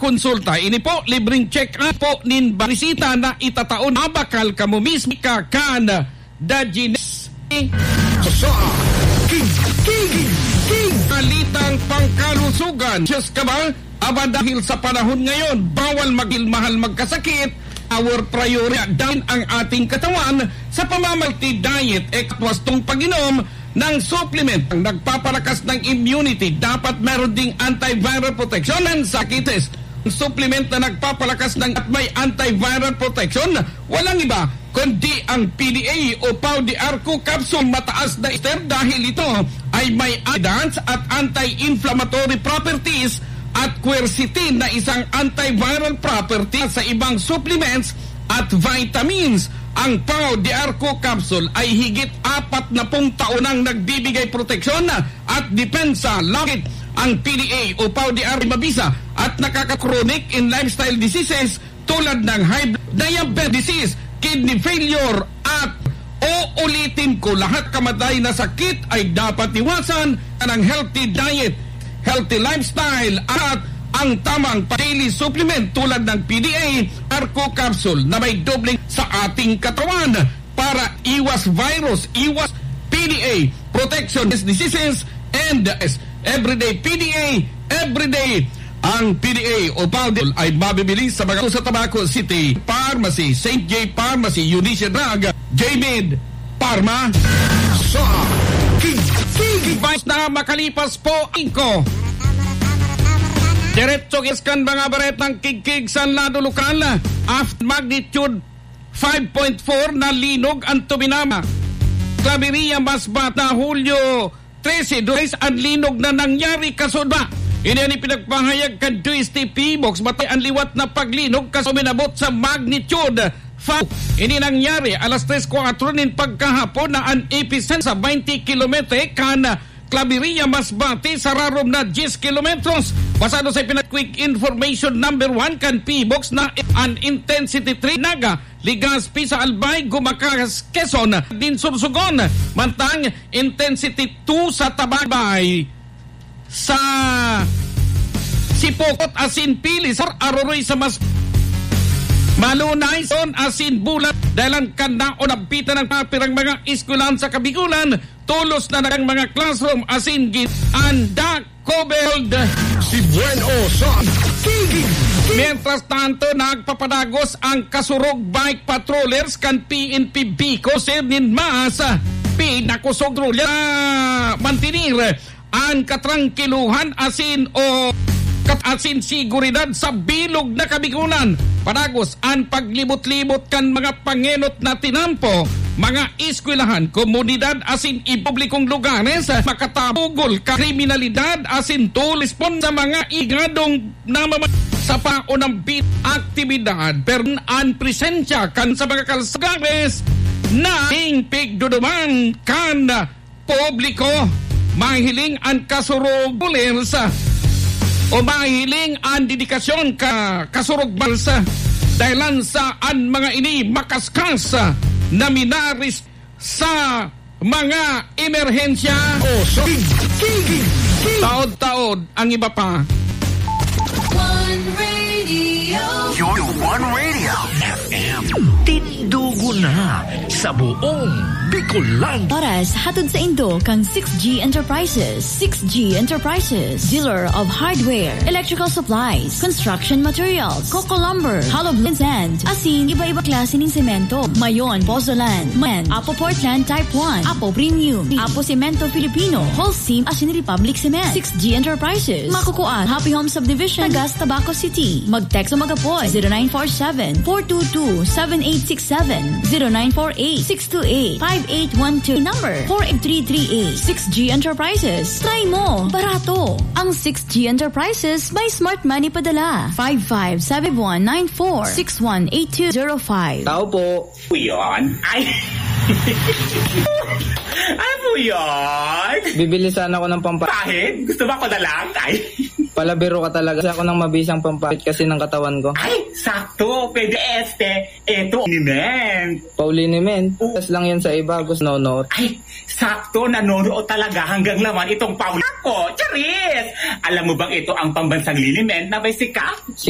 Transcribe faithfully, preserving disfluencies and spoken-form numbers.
konsulta. Ini po, libreng check-up po nin barisita na itataon abakal kamo mismo ka kan da ginis. Sa King, King, King, kalitang pangkalusugan. Diyos ka ba? Aba dahil sa panahon ngayon, bawal magilmahal magkasakit. Our priority dahil ang ating katawan sa pamamalti diet e katwastong pag-inom ng supplement ang nagpapalakas ng immunity. Dapat meron ding antiviral protection ng sakites. Ang supplement na nagpapalakas ng at may antiviral protection, walang iba kundi ang P D A o Pau de Arco capsule. Mataas na ester dahil ito ay may antioxidants at anti-inflammatory properties at quercetin na isang antiviral property sa ibang supplements at vitamins. Ang Pau de Arco capsule ay higit apat na pung taon nang nagbibigay proteksyon at depensa. Lakit ang P D A o Pau de Arco mabisa at nakaka-chronic in lifestyle diseases tulad ng high blood, diabetes, kidney failure at uulitin ko, lahat kamatay na sakit ay dapat iwasan ng healthy diet, healthy lifestyle at ang tamang daily supplement tulad ng P D A Arco capsule na may dobling sa ating katawan para iwas virus, iwas P D A, protection against diseases and everyday P D A, everyday. Ang P D A o Paldil ay mabibili sa mga sa Tabaco City Pharmacy, Saint J Pharmacy, Eunice Drug, J-Med Pharma. Sa King, King, Vice na makalipas po Inko. Diretso iskan mga baretang kigkig sa lado lokal. After magnitude five point four na linog ang tuminama. Claveria Masbate, Hulyo trese, dois ang linog na nangyari kasudba. Ini ang pinagpahayag ka D S T P box batay ang liwat na paglinog kaso minabot sa magnitude five. Ini nangyari alas tres kwatro nin pagkahapon na ang epicenter sa twenty kilometro kan Claveria Masbate sa rarom na ten kilometros. Basado sa pinag-quick information number one kan P box na an intensity three Naga Ligaspi sa Albay, Gumakas, Quezon din Sursugon. Mantang intensity two sa Tababay sa Sipokot asin Pilis Aroroy sa mas Malunay son asin Bulat dahil ang kanda o nabitan ng papirang mga eskwelahan sa Kabigulan. Tulos na ng mga classroom asin git anda covered si Bueno son mientras tanto nagpapadagos ang kasurog bike patrollers kan P N P Bico Sernin Mas pinakusog rulya mantinir ang katrangkiluhan asin o katasin siguridad sa bilog na Kabigulan. Padagos ang paglibot-libot kan mga pangenot na tinampo, mga eskwelahan, komunidad asin ipublikong lugares, makatabugol ka kriminalidad asin tulispon sa mga igadong namamag sa paunang bit aktibidad per ang presensya kan sa mga kalsagares na pigduduman kan publiko. Mahiling ang kasurog bulsa o mahiling ang dedikasyon ka kasurog balsa dahilan sa ang mga ini makaskas na minaris sa mga emerhensya o so, taod-taod ang iba pa. One Radio. Your One Radio F M. Tindugo na sa buong Bicolland. Oras hatod sa Indo kang six G Enterprises. six G Enterprises, dealer of hardware, electrical supplies, construction materials, coco lumber, hollow blend sand, asin iba-iba klase ng semento. Mayon, Pozzolan, Man, Apo Portland Type one, Apo Premium, Apo Cemento Filipino, Holcim, asin Republic Cement. six G Enterprises, makukuan Happy Home Subdivision, Tagas, Tabaco City. Mag-text o mag-apoy zero nine four seven, four two two, seven eight six seven, zero nine four eight, six two eight, five eight one two, number four eight three three eight. six G Enterprises, try mo, barato. Ang six G Enterprises may smart money padala. Five five seven one nine four, six one eight two zero five. Tao po. Yun? Ay! Ano yun? Bibili sana ako ng pampahit. Pahit? Gusto ba ko na lang? Ay! Palabiro ka talaga. Kasi ako ng mabisang pampahit kasi ng katawan ko. Ay! Sakto! Pwede este. Eto, Niment. Pauliniment. Tas lang yan sa iba. Gusto nanonood. Ay! Sakto! Nanonood talaga hanggang laman itong Paul ko. Charis! Alam mo bang ito ang pambansang liniment na may sikat?